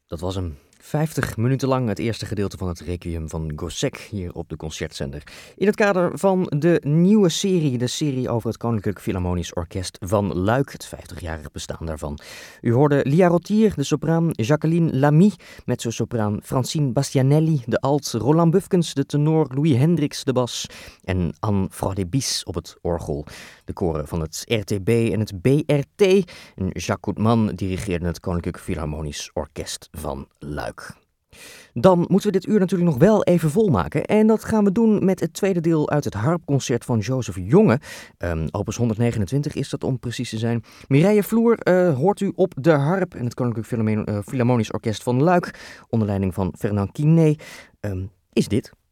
Dat was hem. 50 minuten lang het eerste gedeelte van het Requiem van Gossec hier op de Concertzender. In het kader van de nieuwe serie, de serie over het Koninklijk Philharmonisch Orkest van Luik, het 50-jarig bestaan daarvan. U hoorde Lia Rotier, de sopraan, Jacqueline Lamy, mezzo-sopraan, Francine Bastianelli, de alt, Roland Bufkens, de tenor, Louis Hendricks, de bas en Anne Fraudébis op het orgel. De koren van het RTB en het BRT. En Jacques Koetman dirigeerde het Koninklijk Philharmonisch Orkest van Luik. Dan moeten we dit uur natuurlijk nog wel even volmaken. En dat gaan we doen met het tweede deel uit het harpconcert van Joseph Jonge. Opus 129 is dat om precies te zijn. Mireille Vloer hoort u op de harp en het Koninklijk Philharmonisch Orkest van Luik. Onder leiding van Fernand Quinet. Is dit...